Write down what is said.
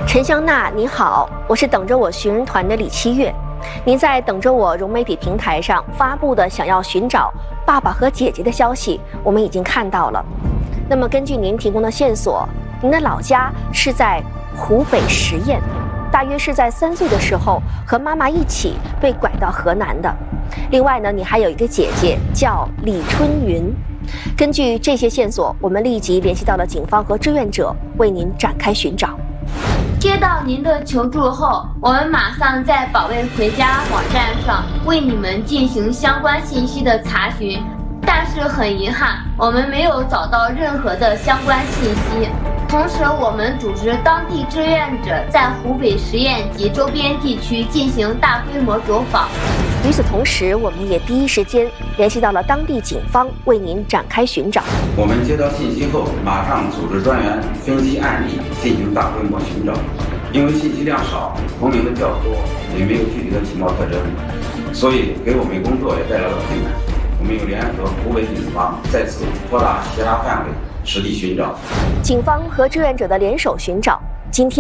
陈香娜，你好，我是等着我寻人团的李七月。您在等着我融媒体平台上发布的想要寻找爸爸和姐姐的消息，我们已经看到了。那么根据您提供的线索，您的老家是在湖北十堰，大约是在3岁的时候和妈妈一起被拐到河南的。另外呢，你还有一个姐姐叫李春云。根据这些线索，我们立即联系到了警方和志愿者，为您展开寻找。 接到您的求助后，我们马上在保卫回家网站上为你们进行相关信息的查询，但是很遗憾，我们没有找到任何的相关信息。同时，我们组织当地志愿者在湖北十堰及周边地区进行大规模走访。 与此同时，我们也第一时间联系到了当地警方，为您展开寻找。 我们接到信息后，马上组织专员分析案例，进行大规模寻找。因为信息量少，同龄的较多，也没有具体的情报特征，所以给我们工作也带来了困难。我们又联合湖北警方再次扩大协查范围，实地寻找。 警方和志愿者的联手寻找，今天